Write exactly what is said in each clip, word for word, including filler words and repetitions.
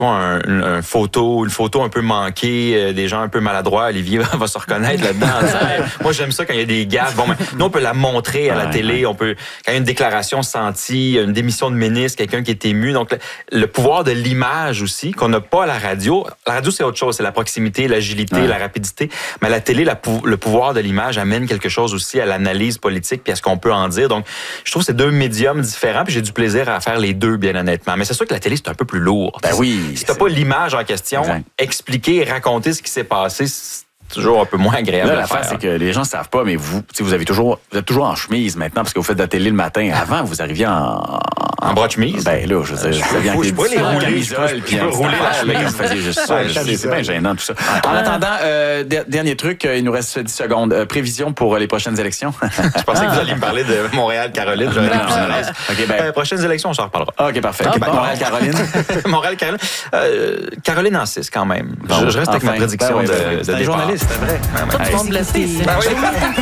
Un, une, un photo, une photo un peu manquée, euh, des gens un peu maladroits. Olivier va se reconnaître là-dedans. Moi, j'aime ça quand il y a des gaffes. Bon, ben, nous, on peut la montrer à la ouais, télé. Ouais. On peut, quand il y a une déclaration sentie, une démission de ministre, quelqu'un qui est ému. Donc, le, le pouvoir de l'image aussi, qu'on n'a pas à la radio. La radio, c'est autre chose. C'est la proximité, l'agilité, ouais. la rapidité. Mais à la télé, la, le pouvoir de l'image amène quelque chose aussi à l'analyse politique puis à ce qu'on peut en dire. Donc, je trouve que c'est deux médiums différents puis j'ai du plaisir à faire les deux, bien honnêtement. Mais c'est sûr que la télé, c'est un peu plus lourd. Ben oui. Si t'as pas l'image en question, exact. Expliquer et raconter ce qui s'est passé, c'est toujours un peu moins agréable là, à l'affaire, faire. C'est que les gens ne savent pas, mais vous, vous avez toujours, vous êtes toujours en chemise maintenant parce que vous faites de la télé le matin. Avant, vous arriviez en... En bras de chemise? Ben là, je veux dire, je bien je peux les rouler, je peux rouler la chemise. Vous faisiez juste ça. C'est bien gênant, tout ça. En attendant, euh, dernier truc, il nous reste dix secondes. Euh, prévision pour les prochaines élections? Je pensais que vous alliez me parler de Montréal-Caroline. Non, non, non. Okay, ben... euh, prochaines élections, on s'en reparlera. OK, parfait. Okay, ben, Montréal-Caroline? Montréal-Caroline. Euh, Caroline en six, quand même. Bon, je, je reste enfin, avec ma prédiction ben, ben, de, de, de départ. Journaliste, c'est vrai. Tout le monde blessé. Ben oui.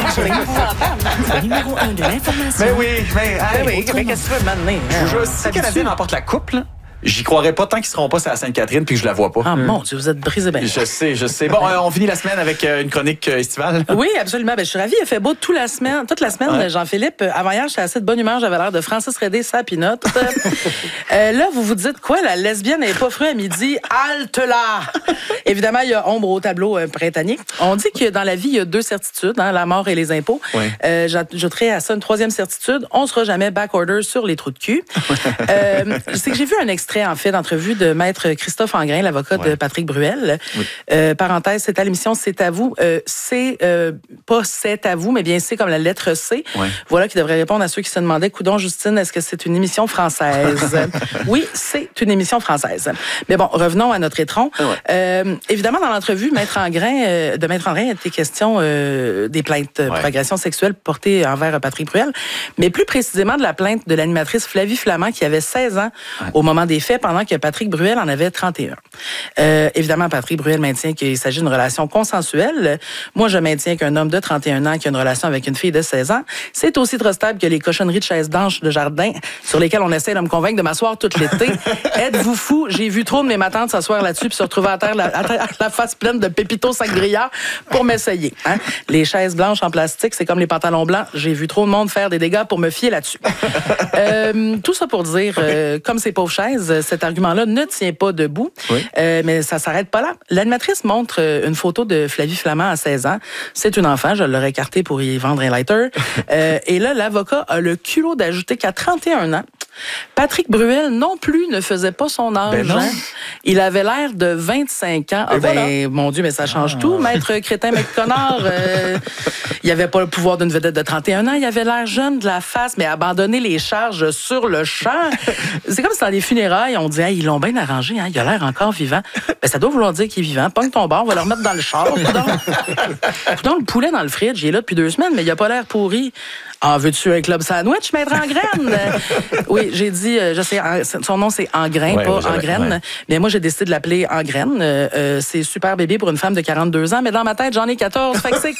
Numéro un de l'information. Mais oui, mais oui, qu'est-ce que tu veux m'amener? Je vous jure, si le Canadien remporte la coupe, là, j'y croirais pas tant qu'ils seront pas à Sainte-Catherine puis que je la vois pas. Ah, mon Dieu, vous êtes brisé bien. Je sais, je sais. Bon, euh, on finit la semaine avec euh, une chronique euh, estivale. Oui, absolument. Ben, je suis ravie. Il a fait beau toute la semaine. Toute la semaine, ouais. Jean-Philippe. Avant hier, j'étais assez de bonne humeur. J'avais l'air de Francis Redé, sa pinotte. euh, là, vous vous dites quoi? La lesbienne n'est pas fruit à midi. Halte là! Évidemment, il y a ombre au tableau euh, printanier. On dit que dans la vie, il y a deux certitudes, hein, la mort et les impôts. Ouais. Euh, j'ajouterais à ça une troisième certitude. On sera jamais back-order sur les trous de cul. euh, c'est que j'ai vu un extrait, en fait, d'entrevue de Maître Christophe Angrain, l'avocat ouais. de Patrick Bruel. Oui. Euh, parenthèse, c'est à l'émission C'est à vous. Euh, c'est euh, pas C'est à vous, mais bien c'est comme la lettre C. Ouais. Voilà qui devrait répondre à ceux qui se demandaient, coudon, Justine, est-ce que c'est une émission française? Oui, c'est une émission française. Mais bon, revenons à notre étron. Ouais. Euh, évidemment, dans l'entrevue, Maître Angrain, euh, de Maître Angrain, il était question euh, des plaintes ouais. pour agression sexuelle portées envers Patrick Bruel, mais plus précisément de la plainte de l'animatrice Flavie Flamand qui avait seize ans ouais. au moment des faits, pendant que Patrick Bruel en avait trente et un. Euh, évidemment, Patrick Bruel maintient qu'il s'agit d'une relation consensuelle. Moi, je maintiens qu'un homme de trente et un ans qui a une relation avec une fille de seize ans, c'est aussi trop stable que les cochonneries de chaises blanches de jardin sur lesquelles on essaie de me convaincre de m'asseoir toute l'été. Êtes-vous fou? J'ai vu trop de mes matantes s'asseoir là-dessus puis se retrouver à terre la, à terre, la face pleine de pépito sangria pour m'essayer. Hein? Les chaises blanches en plastique, c'est comme les pantalons blancs. J'ai vu trop de monde faire des dégâts pour me fier là-dessus. euh, tout ça pour dire, euh, comme ces pauvres chaises, cet argument-là ne tient pas debout, oui. euh, mais ça s'arrête pas là. L'animatrice montre une photo de Flavie Flamand à seize ans. C'est une enfant, je l'aurais écartée pour y vendre un lighter. euh, et là, l'avocat a le culot d'ajouter qu'à trente et un ans, Patrick Bruel non plus ne faisait pas son âge. Ben hein? Il avait l'air de vingt-cinq ans. Ah ben, voilà. Mon Dieu, mais ça change ah. tout. Maître Crétin McConnor, euh, il avait pas le pouvoir d'une vedette de trente et un ans. Il avait l'air jeune de la face, mais abandonner les charges sur le champ. C'est comme si dans les funérailles, on dit hey, ils l'ont bien arrangé, hein? Il a l'air encore vivant. Ben, ça doit vouloir dire qu'il est vivant. Pogne ton bar, on va le remettre dans le char. Coudonc, le poulet dans le fridge, il est là depuis deux semaines, mais il a pas l'air pourri. En veux-tu un club sandwich, Maître Angraine? Oui, j'ai dit, je sais, son nom c'est Angrain, ouais, pas Angraine. Ouais. Mais moi, j'ai décidé de l'appeler Angraine. Euh, c'est super bébé pour une femme de quarante-deux ans, mais dans ma tête, j'en ai quatorze, fait que c'est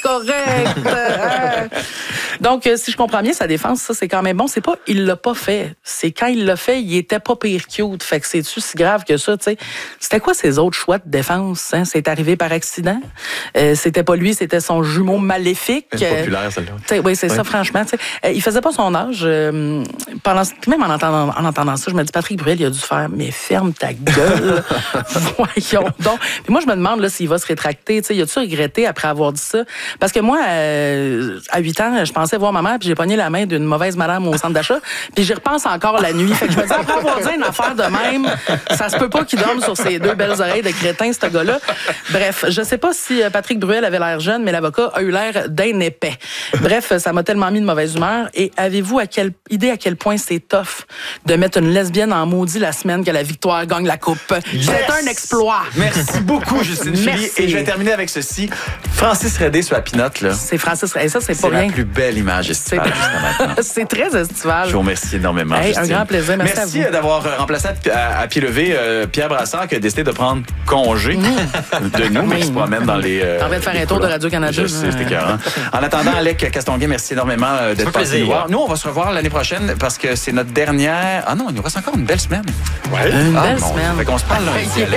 correct. Donc, si je comprends bien sa défense, ça, c'est quand même bon. C'est pas, il l'a pas fait. C'est quand il l'a fait, il était pas pire cute. Fait que c'est-tu si grave que ça, tu sais? C'était quoi ses autres choix de défense? Hein? C'est arrivé par accident. Euh, c'était pas lui, c'était son jumeau maléfique. C'est populaire, celle-là. Oui, c'est ouais. ça, franchement. Euh, il faisait pas son âge. Euh, pendant, même en entendant, en entendant ça, je me dis, Patrick Bruel, il a dû faire, mais ferme ta gueule. Voyons donc. Puis moi, je me demande là, s'il va se rétracter. Il a-tu regretté après avoir dit ça? Parce que moi, euh, à huit ans, je pensais voir ma mère, puis j'ai pogné la main d'une mauvaise madame au centre d'achat, puis j'y repense encore la nuit. Fait que je me dis, après avoir dit une affaire de même, ça se peut pas qu'il dorme sur ses deux belles oreilles de crétin, ce gars-là. Bref, je sais pas si Patrick Bruel avait l'air jeune, mais l'avocat a eu l'air d'un épais. Bref, ça m'a tellement mis de mauvaise humeur. Et avez-vous à quelle idée à quel point c'est tough de mettre une lesbienne en maudit la semaine que la victoire gagne la coupe? Yes! C'est un exploit. Merci beaucoup, Justine Philly. Et je vais terminer avec ceci. Francis Redé sur la pinotte, là. C'est Francis Redé. Ça, c'est pas rien. C'est la plus belle image estivale jusqu'à maintenant. C'est très estival. Je vous remercie énormément, hey, un grand plaisir. Merci, Merci à vous. d'avoir remplacé à, à pied levé euh, Pierre Brassard qui a décidé de prendre congé mmh. de nous, mais qui se promène dans les... Euh, T'en vas de faire un tour de Radio-Canada. Je sais, c'était écœurant. En attendant, Alec Castonguay, merci énormément euh, d'être passé nous voir. Nous, on va se revoir l'année prochaine parce que c'est notre dernière... Ah non, il nous reste encore une belle semaine. Ouais. Une ah, belle bon, semaine. Fait qu'on se parle lundi.